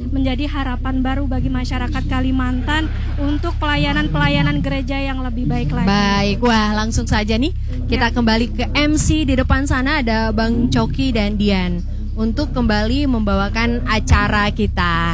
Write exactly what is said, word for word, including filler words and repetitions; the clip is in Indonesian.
menjadi harapan baru bagi masyarakat Kalimantan untuk pelayanan-pelayanan gereja yang lebih baik lagi. Baik, wah langsung saja nih kita Ya. kembali ke M C. Di depan sana ada Bang Coki dan Dian untuk kembali membawakan acara kita.